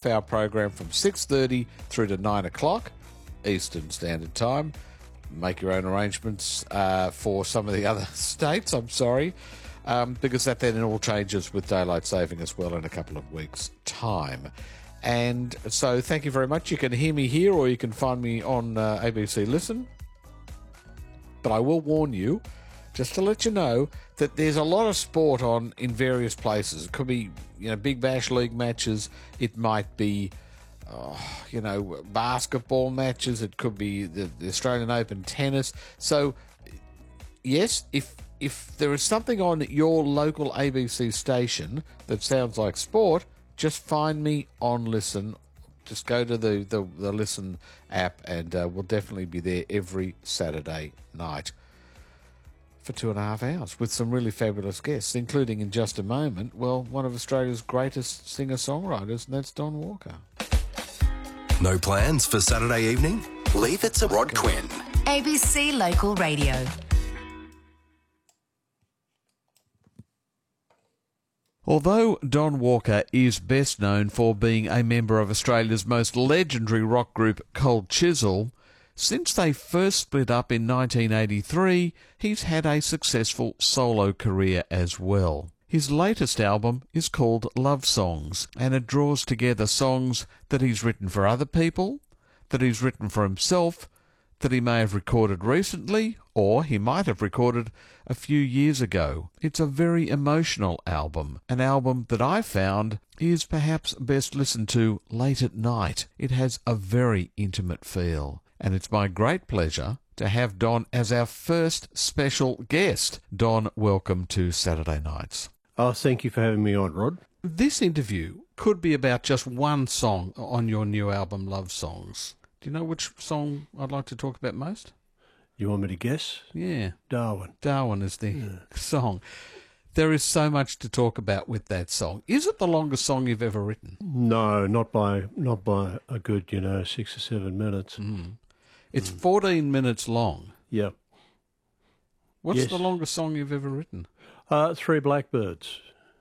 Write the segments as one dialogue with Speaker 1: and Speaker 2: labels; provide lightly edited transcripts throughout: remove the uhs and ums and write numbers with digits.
Speaker 1: half-hour program from 6:30 through to 9 o'clock Eastern Standard Time. Make your own arrangements for some of the other states, I'm sorry, because that then all changes with daylight saving as well in a couple of weeks' time. And so thank you very much. You can hear me here or you can find me on ABC Listen. But I will warn you, just to let you know, that there's a lot of sport on in various places. It could be, Big Bash League matches. It might be, basketball matches. It could be the Australian Open tennis. So, yes, if there is something on your local ABC station that sounds like sport, just find me on Listen. Just go to the Listen app and we'll definitely be there every Saturday night for 2.5 hours with some really fabulous guests, including in just a moment, one of Australia's greatest singer-songwriters, and that's Don Walker.
Speaker 2: No plans for Saturday evening? Leave it to Rod Quinn.
Speaker 3: ABC Local Radio.
Speaker 1: Although Don Walker is best known for being a member of Australia's most legendary rock group Cold Chisel, since they first split up in 1983, he's had a successful solo career as well. His latest album is called Love Songs, and it draws together songs that he's written for other people, that he's written for himself, that he may have recorded recently, or he might have recorded a few years ago. It's a very emotional album, an album that I found is perhaps best listened to late at night. It has a very intimate feel, and it's my great pleasure to have Don as our first special guest. Don, welcome to Saturday Nights.
Speaker 4: Oh, thank you for having me on, Rod.
Speaker 1: This interview could be about just one song on your new album, Love Songs. Do you know which song I'd like to talk about most?
Speaker 4: You want me to guess?
Speaker 1: Yeah.
Speaker 4: Darwin.
Speaker 1: Darwin is the song. There is so much to talk about with that song. Is it the longest song you've ever written?
Speaker 4: No, not by a good, 6 or 7 minutes.
Speaker 1: It's 14 minutes long.
Speaker 4: Yeah.
Speaker 1: What's
Speaker 4: Yes.
Speaker 1: the longest song you've ever written?
Speaker 4: Three Blackbirds.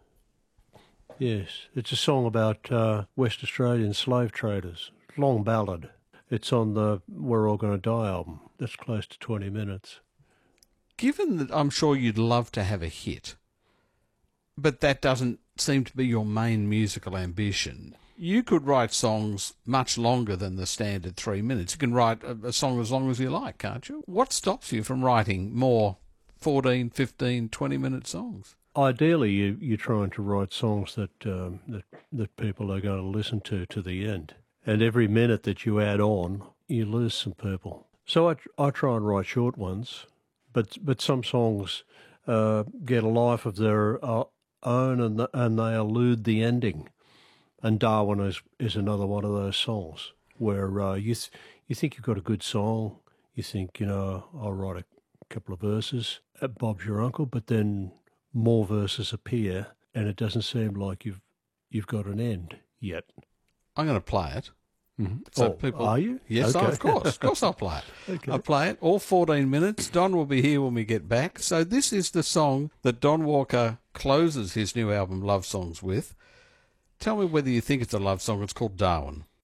Speaker 4: Yes, it's a song about West Australian slave traders. Long ballad. It's on the We're All Gonna Die album. That's close to 20 minutes.
Speaker 1: Given that I'm sure you'd love to have a hit, but that doesn't seem to be your main musical ambition, you could write songs much longer than the standard 3 minutes. You can write a song as long as you like, can't you? What stops you from writing more 14, 15, 20-minute songs?
Speaker 4: Ideally, you're trying to write songs that people are going to listen to the end. And every minute that you add on, you lose some people. So I try and write short ones, but some songs get a life of their own and they elude the ending. And Darwin is another one of those songs where you think you've got a good song, you think, I'll write a couple of verses, Bob's your uncle, but then more verses appear and it doesn't seem like you've got an end yet.
Speaker 1: I'm going to play it.
Speaker 4: Mm-hmm.
Speaker 1: So people,
Speaker 4: are you?
Speaker 1: Yes,
Speaker 4: Okay.
Speaker 1: Of course I'll play it.
Speaker 4: Okay.
Speaker 1: I'll play it, all 14 minutes. Don will be here when we get back. So this is the song that Don Walker closes his new album, Love Songs, with. Tell me whether you think it's a love song. It's called Darwin.